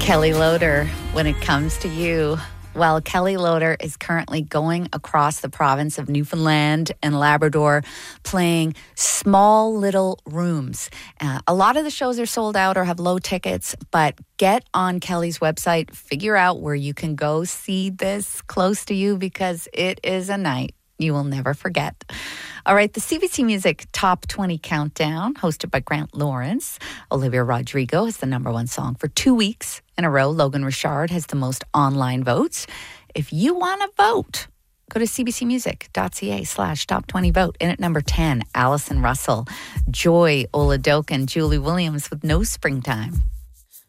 Kelly Loader, when it comes to you. Well, Kelly Loader is currently going across the province of Newfoundland and Labrador playing small little rooms. A lot of the shows are sold out or have low tickets, but get on Kelly's website, figure out where you can go see this close to you because it is a night you will never forget. All right, the CBC Music Top 20 Countdown, hosted by Grant Lawrence. Olivia Rodrigo has the number one song for 2 weeks in a row. Logan Richard has the most online votes. If you want to vote, go to cbcmusic.ca/top20vote. In at number 10, Alison Russell, Joy Oladokan, Julie Williams with No Springtime.